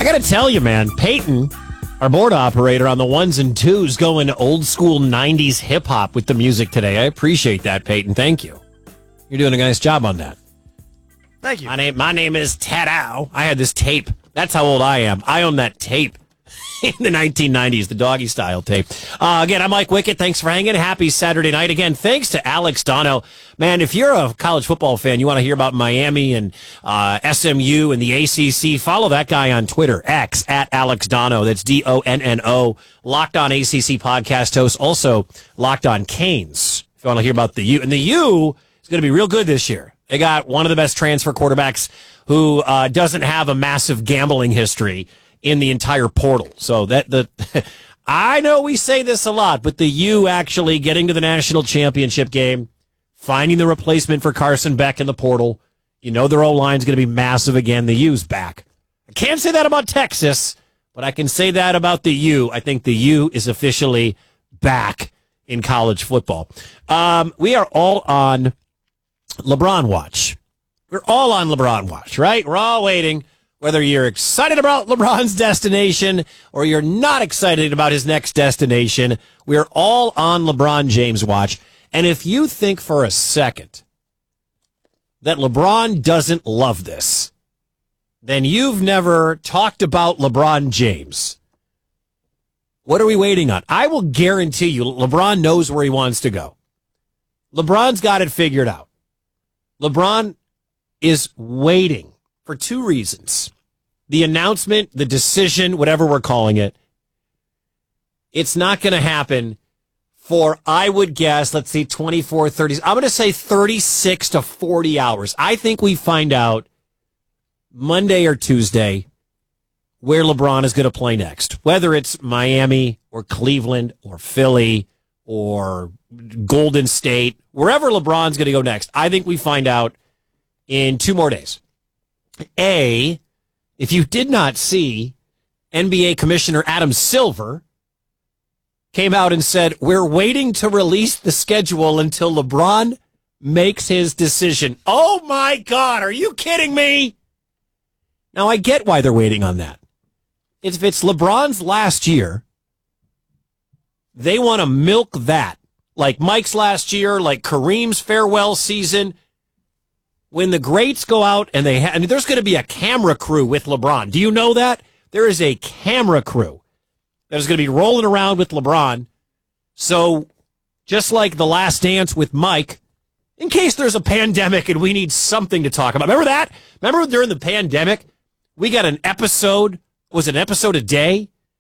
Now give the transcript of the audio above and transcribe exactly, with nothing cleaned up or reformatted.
got to tell you, man, Peyton, our board operator on the ones and twos, going old school nineties hip hop with the music today. I appreciate that, Peyton. Thank you. You're doing a nice job on that. Thank you. My name, my name is Tadao. I had this tape. That's how old I am. I own that tape in the nineteen nineties, the doggy style tape. Uh, again, I'm Mike Wickett. Thanks for hanging. Happy Saturday night. Again, thanks to Alex Dono. Man, if you're a college football fan, you want to hear about Miami and uh, S M U and the A C C, follow that guy on Twitter, X, at Alex Dono. That's D O N N O. Locked On A C C podcast host. Also, Locked On Canes. If you want to hear about the U. And the U is going to be real good this year. They got one of the best transfer quarterbacks who uh, doesn't have a massive gambling history in the entire portal. So that the I know we say this a lot, but the U actually getting to the national championship game, finding the replacement for Carson Beck in the portal. You know their O-line's going to be massive again. The U's back. I can't say that about Texas, but I can say that about the U. I think the U is officially back in college football. Um, we are all on LeBron watch. We're all on LeBron watch, right? We're all waiting. Whether you're excited about LeBron's destination or you're not excited about his next destination, we're all on LeBron James watch. And if you think for a second that LeBron doesn't love this, then you've never talked about LeBron James. What are we waiting on? I will guarantee you LeBron knows where he wants to go. LeBron's got it figured out. LeBron is waiting for two reasons. The announcement, the decision, whatever we're calling it, it's not going to happen for, I would guess, let's see, twenty-four, thirty. I'm going to say thirty-six to forty hours. I think we find out Monday or Tuesday where LeBron is going to play next, whether it's Miami or Cleveland or Philly or Golden State, wherever LeBron's going to go next. I think we find out in two more days. A, if you did not see, N B A Commissioner Adam Silver came out and said, we're waiting to release the schedule until LeBron makes his decision. Oh, my God, are you kidding me? Now, I get why they're waiting on that. If it's LeBron's last year, they want to milk that. Like Mike's last year, like Kareem's farewell season. When the greats go out and they ha- I mean, there's going to be a camera crew with LeBron. Do you know that? There is a camera crew that is going to be rolling around with LeBron. So just like The Last Dance with Mike, in case there's a pandemic and we need something to talk about. Remember that? Remember during the pandemic, we got an episode, was it an episode a day